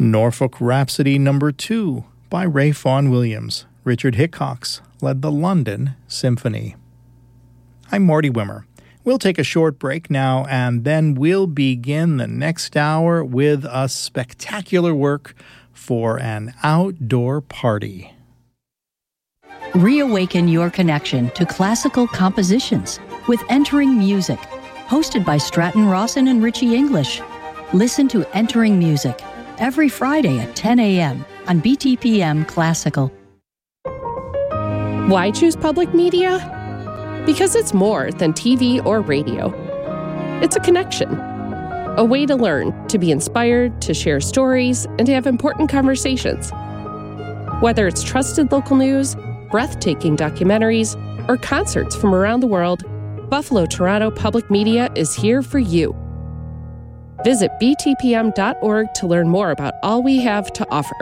Norfolk Rhapsody No. 2 by Ray Vaughan Williams. Richard Hickox led the London Symphony. I'm Marty Wimmer. We'll take a short break now, and then we'll begin the next hour with a spectacular work for an outdoor party. Reawaken your connection to classical compositions with Entering Music, hosted by Stratton Rawson and Richie English. Listen to Entering Music every Friday at 10 a.m. on BTPM Classical. Why choose public media? Because it's more than TV or radio. It's a connection, a way to learn, to be inspired, to share stories, and to have important conversations. Whether it's trusted local news, breathtaking documentaries, or concerts from around the world, Buffalo Toronto Public Media is here for you. Visit btpm.org to learn more about all we have to offer.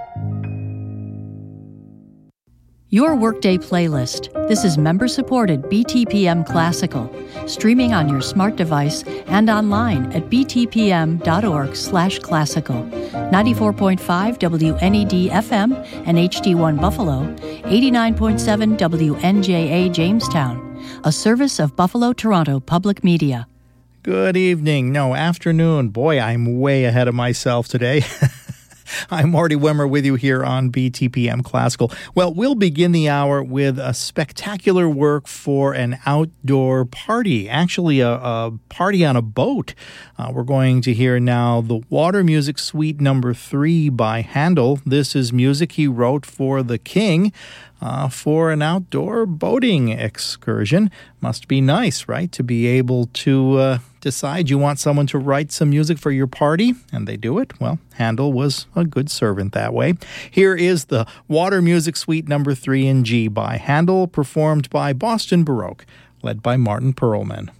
Your Workday Playlist. This is member-supported BTPM Classical, streaming on your smart device and online at btpm.org/classical. 94.5 WNED FM and HD1 Buffalo, 89.7 WNJA Jamestown, a service of Buffalo Toronto Public Media. Good evening. No, afternoon. Boy, I'm way ahead of myself today. I'm Marty Wimmer with you here on BTPM Classical. Well, we'll begin the hour with a spectacular work for an outdoor party, actually a party on a boat. We're going to hear now the Water Music Suite No. 3 by Handel. This is music he wrote for the King. For an outdoor boating excursion. Must be nice, right, to be able to decide you want someone to write some music for your party, and they do it. Well, Handel was a good servant that way. Here is the Water Music Suite No. 3 in G by Handel, performed by Boston Baroque, led by Martin Perlman.